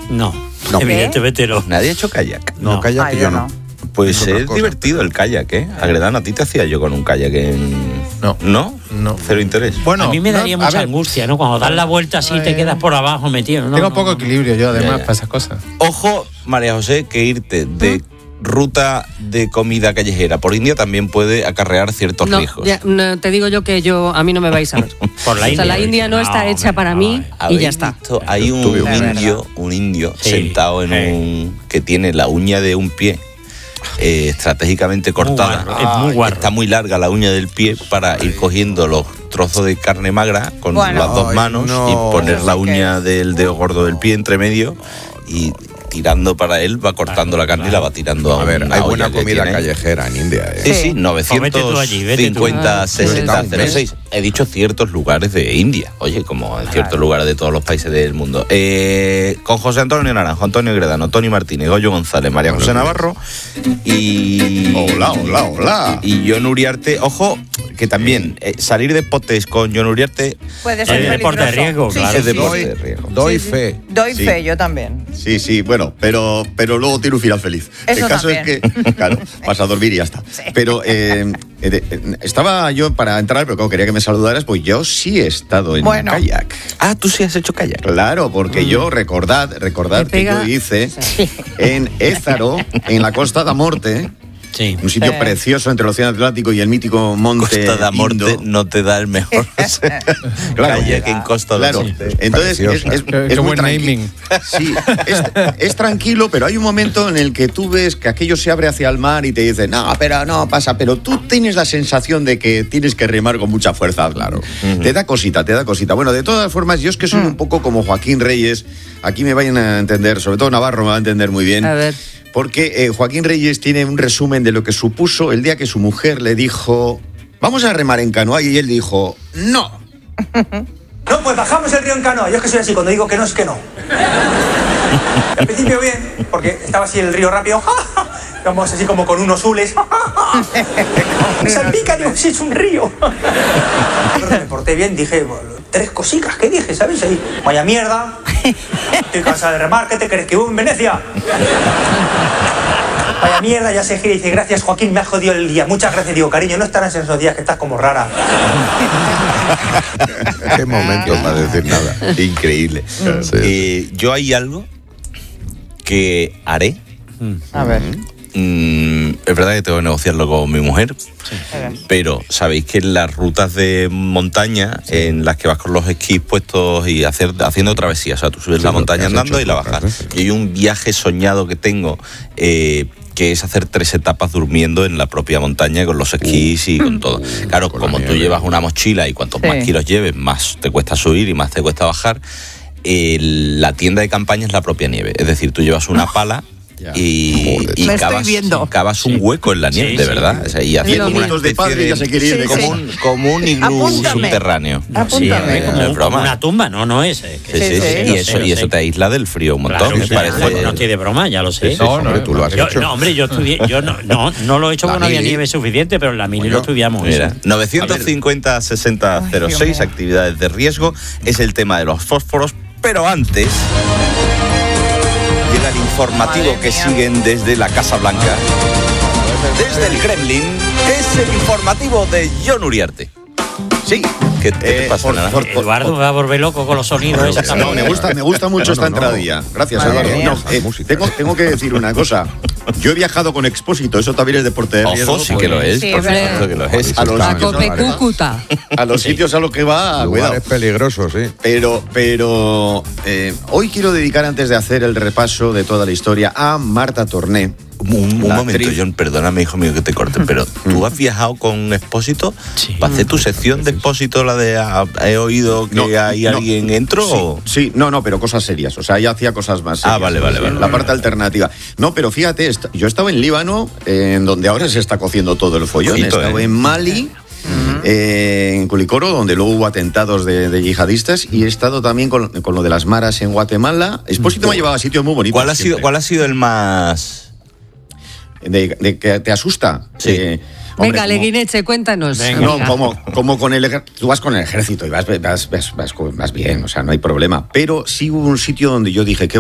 No, evidentemente no. ¿Nadie ha hecho kayak? No, kayak yo no. Pues es divertido el kayak, ¿eh? Agredano, ¿a ti te hacía yo con un kayak en...? No. ¿No? Cero interés. Bueno, a mí me daría mucha angustia, ¿no? Cuando das la vuelta así te quedas por abajo metido, ¿no? Tengo poco equilibrio yo, además, para esas cosas. Ojo, María José, que irte de ruta de comida callejera por India también puede acarrear ciertos riesgos. No, te digo yo que a mí no me vais a ver. Por la India. O sea, la India no está hecha para mí y ya está. Hay un indio sentado en que tiene la uña de un pie estratégicamente cortada. Es muy guarro. Está muy larga la uña del pie para ir cogiendo los trozos de carne magra con las dos manos y poner la uña del dedo gordo del pie entre medio y tirando para él, va cortando la carne y la va tirando a ver, hay buena comida callejera en India. Sí, 950 60 06. He dicho ciertos lugares de India, oye, como en ciertos lugares de todos los países del mundo. Con José Antonio Naranjo, Antonio Gredano, Tony Martínez, Goyo González, María José Navarro y... Hola. Y Jon Uriarte. Ojo, que también salir de potes con Jon Uriarte puede ser es deporte de riesgo, claro. Es deporte de riesgo. Doy fe. Doy fe, yo también. Sí, bueno, pero luego tiene un final feliz. Eso el caso también. es que, claro, vas a dormir y ya está. Sí. Pero estaba yo para entrar, pero como quería que me saludaras, pues yo sí he estado en kayak. Ah, tú sí has hecho kayak. Claro, porque yo recordad que yo hice en Ézaro, en la Costa da Morte. Sí. Un sitio precioso entre el Océano Atlántico y el mítico monte Costa da Morte Indo. no te da el mejor kayak en Costa da Morte. Entonces es Qué muy buen naming. Sí, es tranquilo, pero hay un momento en el que tú ves que aquello se abre hacia el mar y te dicen, no pasa, pero tú tienes la sensación de que tienes que remar con mucha fuerza. Claro. Te da cosita. Bueno, de todas formas, yo es que soy un poco como Joaquín Reyes. Aquí me vayan a entender, sobre todo Navarro me va a entender muy bien. A ver. Porque Joaquín Reyes tiene un resumen de lo que supuso el día que su mujer le dijo, vamos a remar en canoa, y él dijo, no. No, pues bajamos el río en canoa. Yo es que soy así, cuando digo que no es que no. Al principio bien, porque estaba así el río rápido. Vamos así como con unos hules. Me salpica, digo, sí, es un río. Pero me porté bien, dije, 3 cositas, ¿qué dije? ¿Sabes? Ahí, vaya mierda. Estoy cansada de remar, ¿qué te crees? ¿Que vivo en Venecia? Vaya mierda, ya se gira y dice, gracias Joaquín, me has jodido el día. Muchas gracias, digo, cariño, no estarás en esos días que estás como rara. Qué momento para decir nada. Increíble. Sí. Yo hay algo que haré. A ver. Es verdad que tengo que negociarlo con mi mujer, pero sabéis que en las rutas de montaña en las que vas con los esquís puestos y haciendo travesías, o sea, tú subes la montaña andando y la bajas. Y hay un viaje soñado que tengo que es hacer 3 etapas durmiendo en la propia montaña con los esquís y con todo. Claro, como tú llevas una mochila y cuantos más kilos lleves, más te cuesta subir y más te cuesta bajar. La tienda de campaña es la propia nieve, es decir, tú llevas una pala y cavas un hueco en la nieve, de verdad. O sea, y haciendo una especie de como un iglú subterráneo. Apúntame. Como una tumba, no es. Y eso te aísla del frío un montón. Claro, no estoy de broma, ya lo sé. No, tú lo has hecho. No, hombre, yo estudié, no lo he hecho porque no había nieve suficiente, pero en la mili lo estudiamos. Mira, 950 60 06, actividades de riesgo, es el tema de los fósforos, pero antes llega el informativo que siguen desde la Casa Blanca, desde el Kremlin, es el informativo de Jon Uriarte. Sí, ¿qué te pasa, Naranjo? Eduardo me va a volver loco con los sonidos. No, me gusta mucho esta entradilla. Gracias, Eduardo. Tengo que decir una cosa. Yo he viajado con Expósito, eso también es deporte de riesgo. Ojo, sí que lo es, por supuesto que lo es. A los sitios a los que va, cuidado. Es peligroso, sí. Pero hoy quiero dedicar, antes de hacer el repaso de toda la historia, a Marta Torné. Un momento, Jon, perdóname, hijo mío, que te corte, pero ¿tú has viajado con Expósito? ¿Para hacer tu sección de Expósito, la de he oído que hay alguien entró? Sí, no, pero cosas serias. O sea, ella hacía cosas más serias. Vale. La parte alternativa. No, pero fíjate, yo estaba en Líbano, en donde ahora se está cociendo todo el follón. He estado en Mali, en Culicoro, donde luego hubo atentados de yihadistas, y he estado también con lo de las maras en Guatemala. Expósito me ha llevado a sitios muy bonitos. ¿Cuál ha sido el más...? De que te asusta. Sí. Venga, Leguineche, cuéntanos. No, como con tú vas con el ejército y vas bien, o sea, no hay problema. Pero sí hubo un sitio donde yo dije,